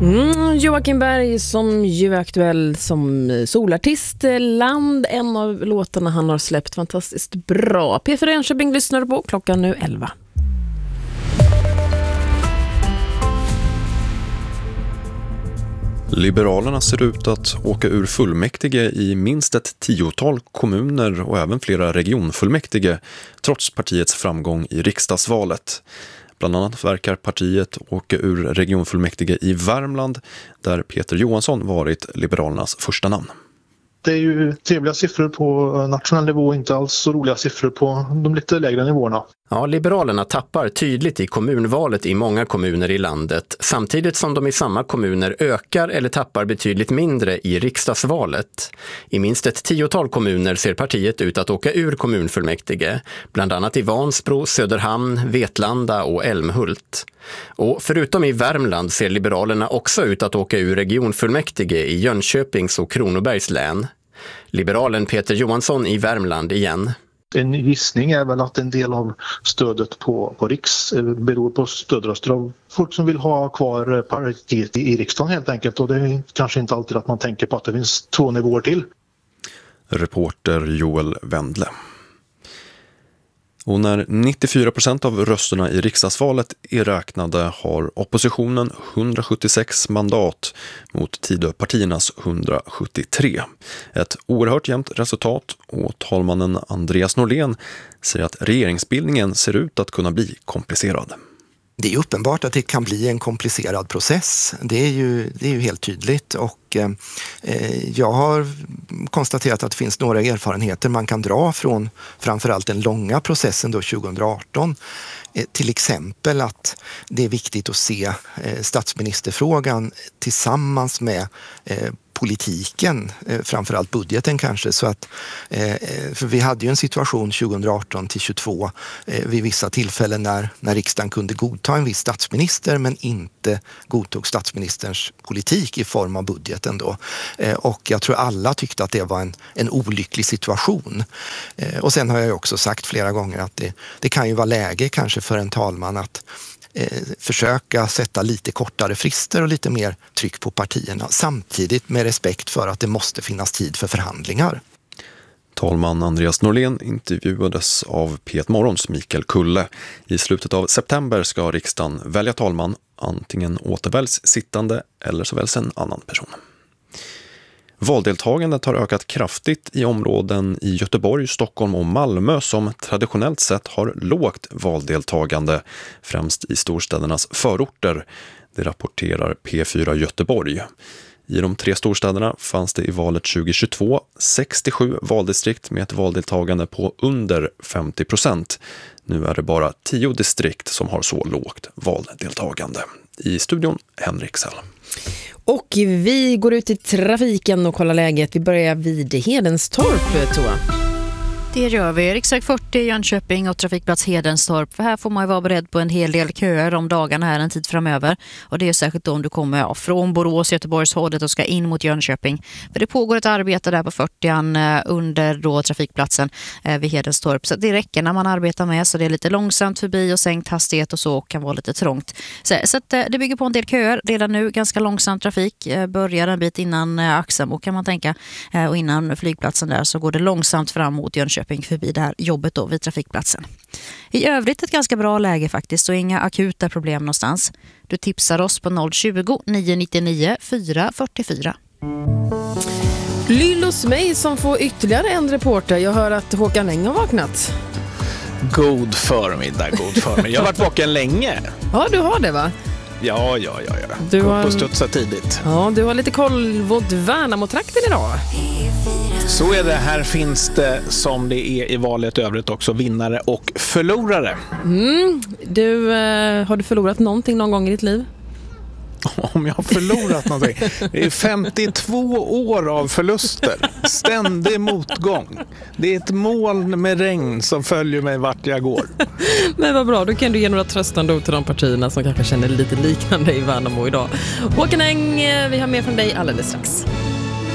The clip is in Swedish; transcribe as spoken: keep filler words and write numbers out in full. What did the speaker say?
Mm, Joakim Berg som ju är aktuell som solartist. Land, en av låtarna han har släppt, fantastiskt bra. P fyra Jönköping lyssnar på, klockan nu elva. Liberalerna ser ut att åka ur fullmäktige i minst ett tiotal kommuner och även flera regionfullmäktige trots partiets framgång i riksdagsvalet. Bland annat verkar partiet åka ur regionfullmäktige i Värmland där Peter Johansson varit Liberalernas första namn. Det är ju trevliga siffror på nationell nivå, inte alls så roliga siffror på de lite lägre nivåerna. Ja, Liberalerna tappar tydligt i kommunvalet i många kommuner i landet, samtidigt som de i samma kommuner ökar eller tappar betydligt mindre i riksdagsvalet. I minst ett tiotal kommuner ser partiet ut att åka ur kommunfullmäktige, bland annat i Vansbro, Söderhamn, Vetlanda och Älmhult. Och förutom i Värmland ser Liberalerna också ut att åka ur regionfullmäktige i Jönköpings och Kronobergs län. Liberalen Peter Johansson i Värmland igen. En gissning är väl att en del av stödet på, på riks beror på stödröster av folk som vill ha kvar partiet i, i riksdagen helt enkelt. Och det är kanske inte alltid att man tänker på att det finns två nivåer till. Reporter Joel Wendle. Och när nittiofyra procent av rösterna i riksdagsvalet är räknade har oppositionen hundrasjuttiosex mandat mot Tidöpartiernas hundrasjuttiotre. Ett oerhört jämnt resultat, och talmannen Andreas Norlén säger att regeringsbildningen ser ut att kunna bli komplicerad. Det är uppenbart att det kan bli en komplicerad process. Det är ju, det är ju helt tydligt, och eh, jag har konstaterat att det finns några erfarenheter man kan dra från framförallt den långa processen då tjugoarton. Eh, till exempel att det är viktigt att se eh, statsministerfrågan tillsammans med eh, politiken, framförallt budgeten kanske, så att för vi hade ju en situation tjugoarton till tjugotvå vid vissa tillfällen när, när riksdagen kunde godta en viss statsminister men inte godtog statsministerns politik i form av budgeten då. Och jag tror alla tyckte att det var en, en olycklig situation. Och sen har jag också sagt flera gånger att det, det kan ju vara läge kanske för en talman att Eh, försöka sätta lite kortare frister och lite mer tryck på partierna, samtidigt med respekt för att det måste finnas tid för förhandlingar. Talman Andreas Norlén intervjuades av P ett Morgons Mikael Kulle. I slutet av september ska riksdagen välja talman, antingen återväljs sittande eller så väljs en annan person. Valdeltagandet har ökat kraftigt i områden i Göteborg, Stockholm och Malmö som traditionellt sett har lågt valdeltagande, främst i storstädernas förorter. Det rapporterar P fyra Göteborg. I de tre storstäderna fanns det i valet tjugohundratjugotvå sextiosju valdistrikt med ett valdeltagande på under femtio procent. Nu är det bara tio distrikt som har så lågt valdeltagande. I studion Henrik Sell. Och vi går ut i trafiken och kollar läget. Vi börjar vid Hedenstorp, Toa. Det gör vi. Riksväg fyrtio, Jönköping och trafikplats Hedenstorp. För här får man ju vara beredd på en hel del köer om dagarna här en tid framöver. Och det är särskilt då om du kommer ja, från Borås, Göteborgs hållet och ska in mot Jönköping. För det pågår ett arbete där på fyrtioan under då trafikplatsen eh, vid Hedenstorp. Så det räcker när man arbetar med, så det är lite långsamt förbi och sänkt hastighet och så kan vara lite trångt. Så, så att, eh, det bygger på en del köer. Redan nu ganska långsam trafik. Eh, börjar en bit innan eh, Axamo kan man tänka. Eh, och innan flygplatsen där så går det långsamt fram mot Jönköping förbi det här jobbet då vid trafikplatsen. I övrigt ett ganska bra läge faktiskt och inga akuta problem någonstans. Du tipsar oss på noll tjugo, nio nittionio, fyra fyrtiofyra. Lyllos mig som får ytterligare en reporter. Jag hör att Håkan Eng har vaknat. God förmiddag, god förmiddag. Jag har varit vaken länge. Ja, du har det va? Ja, ja, ja. ja. Du Kom har... på studsa tidigt. Ja, du har lite koll mot Värnamo-trakten idag. Så är det. Här finns det, som det är i valet övrigt också, vinnare och förlorare. Mm. Du, eh, har du förlorat någonting någon gång i ditt liv? Om jag har förlorat någonting. Det är femtiotvå år av förluster. Ständig motgång. Det är ett moln med regn som följer mig vart jag går. Men vad bra, då kan du ge några tröstande ord till de partierna som kanske känner lite liknande i Värnamo idag. Håkan Eng, vi har mer från dig alldeles strax.